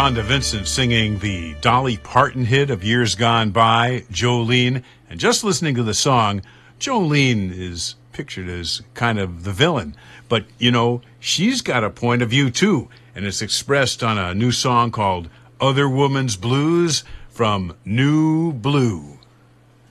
Rhonda Vincent singing the Dolly Parton hit of years gone by, Jolene. And just listening to the song, Jolene is pictured as kind of the villain. But, you know, she's got a point of view, too. And it's expressed on a new song called Other Woman's Blues from New Blue.